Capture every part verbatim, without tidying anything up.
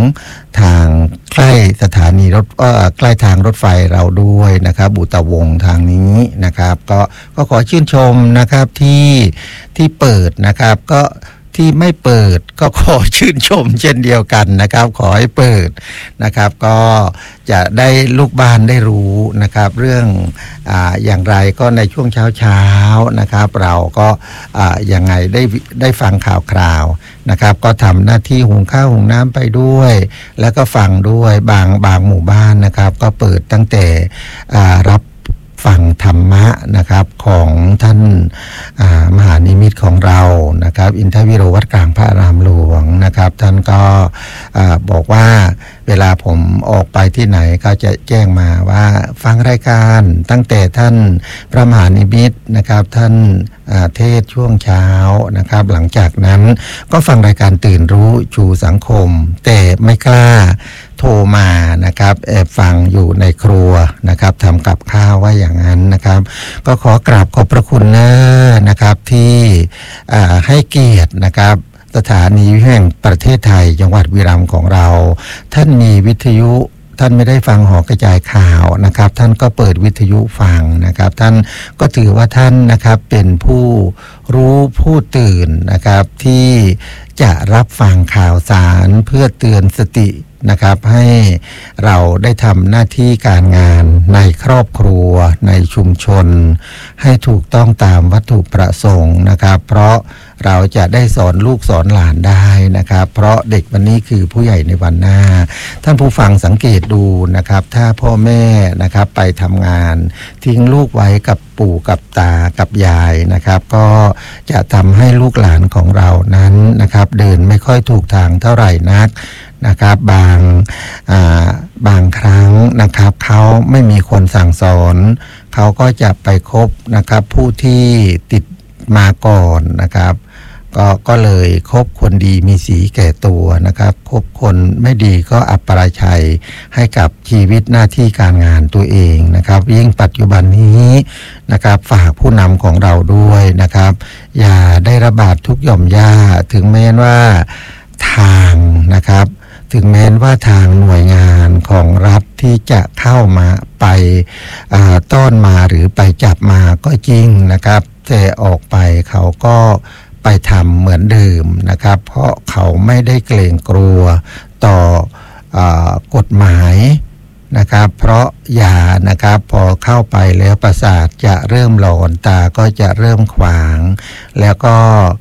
ทางใกล้สถานีรถเอ่อใกล้ทางรถไฟเราด้วยนะครับบุตรวงศ์ทางนี้นะครับก็ก็ขอชื่นชมนะครับที่ที่เปิดนะครับก็ที่ไม่เปิดก็ขอชื่นชมเช่นเดียวกันนะครับขอให้เปิดนะครับก็จะได้ลูกบ้านได้รู้นะครับเรื่องอ่าอย่างไรก็ในช่วงเช้าเช้านะครับเราก็อ่ายังไงได้ได้ฟังข่าวคราวนะครับก็ทำหน้าที่หุงข้าวหุงน้ำไปด้วยแล้วก็ฟังด้วยบางบางหมู่บ้านนะครับก็เปิดตั้งแต่อ่ารับฟังธรรมะนะครับของท่านมหานิมิตของเรานะครับอินทวิโรวัดกลางพระอารามหลวงนะครับท่านก็บอกว่าเวลาผมออกไปที่ไหนก็จะแจ้งมาว่าฟังรายการตั้งแต่ท่านพระมหานิมิตนะครับท่านเทศช่วงเช้านะครับหลังจากนั้นก็ฟังรายการตื่นรู้ชูสังคมแต่ไม่กล้าโทรมานะครับแอบฟังอยู่ในครัวนะครับทำกับข้าวว่าอย่างนั้นนะครับก็ขอกราบขอบพระคุณเนอนะครับที่ให้เกียรตินะครับสถานีแห่งประเทศไทยจังหวัดบุรีรัมย์ของเราท่านมีวิทยุท่านไม่ได้ฟังหอกระจายข่าวนะครับท่านก็เปิดวิทยุฟังนะครับท่านก็ถือว่าท่านนะครับเป็นผู้รู้ผู้ตื่นนะครับที่จะรับฟังข่าวสารเพื่อเตือนสตินะครับให้เราได้ทำหน้าที่การงานในครอบครัวในชุมชนให้ถูกต้องตามวัตถุประสงค์นะครับเพราะเราจะได้สอนลูกสอนหลานได้นะครับเพราะเด็กวันนี้คือผู้ใหญ่ในวันหน้าท่านผู้ฟังสังเกตดูนะครับถ้าพ่อแม่นะครับไปทำงานทิ้งลูกไว้กับปู่กับตากับยายนะครับก็จะทำให้ลูกหลานของเรานั้นนะครับเดินไม่ค่อยถูกทางเท่าไหร่นักนะครับบางอ่าบางครั้งนะครับเขาไม่มีคนสั่งสอนเขาก็จะไปคบนะครับผู้ที่ติดมาก่อนนะครับก็ก็เลยคบคนดีมีสีแก่ตัวนะครับคบคนไม่ดีก็อับปราชัยให้กับชีวิตหน้าที่การงานตัวเองนะครับยิ่งปัจจุบันนี้นะครับฝากผู้นำของเราด้วยนะครับอย่าได้ระบาดทุกหย่อมย่าถึงแม้ว่าทางนะครับถึงแม้ว่าทางหน่วยงานของรัฐที่จะเข้ามาไปต้อนมาหรือไปจับมาก็จริงนะครับแต่ออกไปเขาก็ไปทำเหมือนเดิมนะครับเพราะเขาไม่ได้เกรงกลัวต่อกฎหมายนะครับเพราะยานะครับพอเข้าไปแล้วประสาทจะเริ่มหลอนตาก็จะเริ่มขวางแล้วก็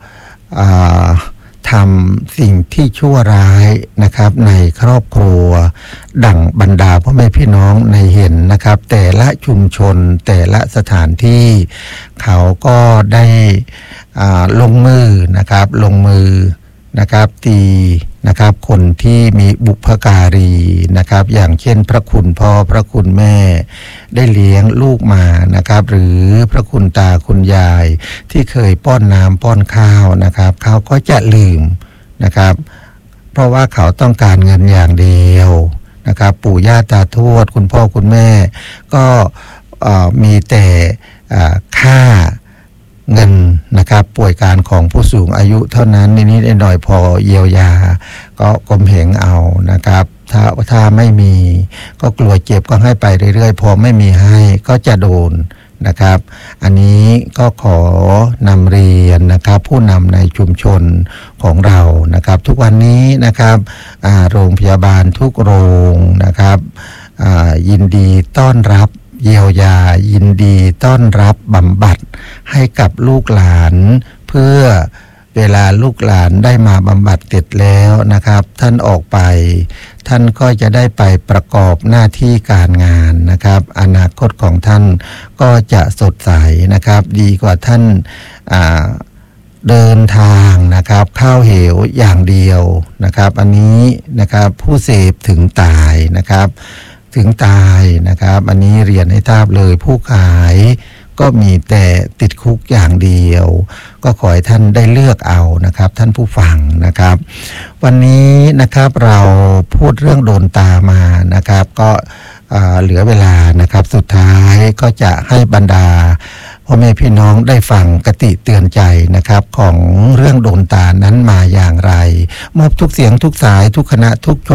ทำสิ่งที่ชั่วร้ายนะครับในครอบครัวดั่งบรรดาพ่อแม่พี่น้องในเห็นนะครับแต่ละชุมชนแต่ละสถานที่เขาก็ได้ลงมือนะครับลงมือนะครับตีนะครับคนที่มีบุพการีนะครับอย่างเช่นพระคุณพ่อพระคุณแม่ได้เลี้ยงลูกมานะครับหรือพระคุณตาคุณยายที่เคยป้อนน้ำป้อนข้าวนะครับเขาก็จะลืมนะครับเพราะว่าเขาต้องการเงินอย่างเดียวนะครับปู่ย่าตาทวดคุณพ่อคุณแม่ก็มีแต่ค่าเงินนะครับป่วยการของผู้สูงอายุเท่านั้นนิดๆหน่อยๆพอเยียวยาก็กลมเหงเอานะครับถ้าถ้าไม่มีก็กลัวเจ็บก็ให้ไปเรื่อยๆพอไม่มีให้ก็จะโดนนะครับอันนี้ก็ขอนำเรียนนะครับผู้นำในชุมชนของเรานะครับทุกวันนี้นะครับโรงพยาบาลทุกโรงนะครับยินดีต้อนรับเยียวยายินดีต้อนรับบำบัดให้กับลูกหลานเพื่อเวลาลูกหลานได้มาบำบัดเสร็จแล้วนะครับท่านออกไปท่านก็จะได้ไปประกอบหน้าที่การงานนะครับอนาคตของท่านก็จะสดใสนะครับดีกว่าท่านเดินทางนะครับเข้าเหวอย่างเดียวนะครับอันนี้นะครับผู้เสพถึงตายนะครับถึงตายนะครับอันนี้เรียนให้ทราบเลยผู้ขายก็มีแต่ติดคุกอย่างเดียวก็ขอให้ท่านได้เลือกเอานะครับท่านผู้ฟังนะครับวันนี้นะครับเราพูดเรื่องโดนตามานะครับก็เหลือเวลานะครับสุดท้ายก็จะให้บรรดาพ่อแม่พี่น้องได้ฟังคติเตือนใจนะครับของเรื่องโดนตานั้นมาอย่างไรมอบทุกเสียงทุกสายทุกคณะทุก